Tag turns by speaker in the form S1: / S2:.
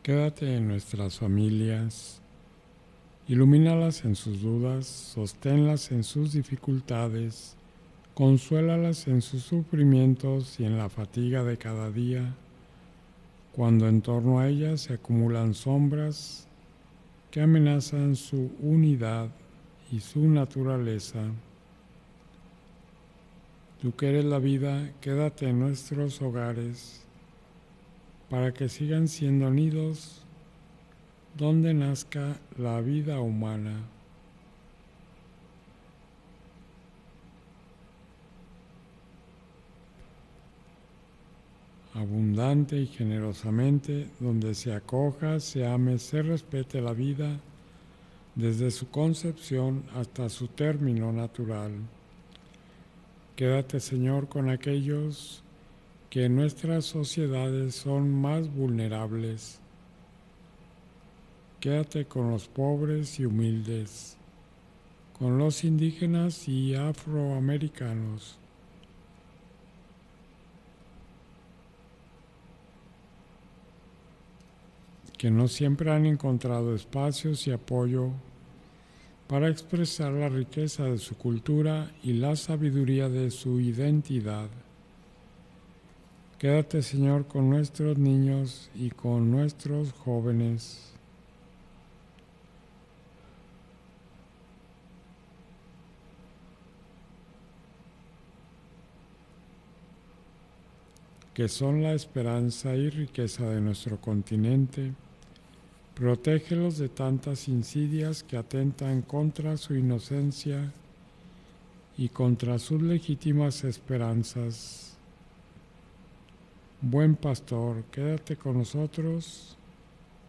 S1: Quédate en nuestras familias, ilumínalas en sus dudas, sosténlas en sus dificultades, consuélalas en sus sufrimientos y en la fatiga de cada día, cuando en torno a ellas se acumulan sombras que amenazan su unidad y su naturaleza. Tú que eres la vida, quédate en nuestros hogares para que sigan siendo nidos donde nazca la vida humana. Abundante y generosamente, donde se acoja, se ame, se respete la vida desde su concepción hasta su término natural. Quédate, Señor, con aquellos que en nuestras sociedades son más vulnerables. Quédate con los pobres y humildes, con los indígenas y afroamericanos. Que no siempre han encontrado espacios y apoyo para expresar la riqueza de su cultura y la sabiduría de su identidad. Quédate, Señor, con nuestros niños y con nuestros jóvenes. Que son la esperanza y riqueza de nuestro continente. Protégelos de tantas insidias que atentan contra su inocencia y contra sus legítimas esperanzas. Buen pastor, quédate con nosotros